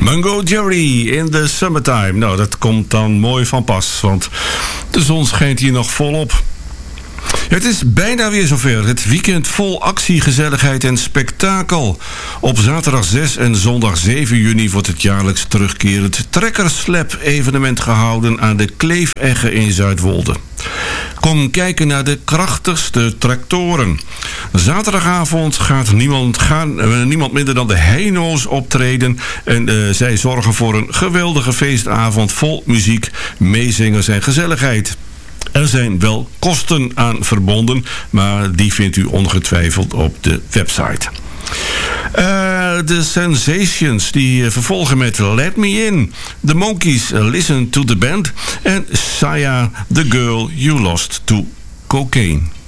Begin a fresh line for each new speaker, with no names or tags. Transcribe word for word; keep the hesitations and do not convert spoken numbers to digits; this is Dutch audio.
Mungo Jerry in the Summertime. Nou, dat komt dan mooi van pas, want de zon schijnt hier nog volop. Het is bijna weer zover. Het weekend vol actie, gezelligheid en spektakel. Op zaterdag zes en zondag zeven juni wordt het jaarlijks terugkerend Trekkerslap evenement gehouden aan de Kleefegge in Zuidwolde. Kom kijken naar de krachtigste tractoren. Zaterdagavond gaat niemand, gaan, uh, niemand minder dan de Heino's optreden. En uh, zij zorgen voor een geweldige feestavond vol muziek, meezingers en gezelligheid. Er zijn wel kosten aan verbonden, maar die vindt u ongetwijfeld op de website. Uh, de Sensations die uh, vervolgen met Let Me In. The Monkees, uh, Listen to the Band. En Saya, The Girl You Lost to Cocaine.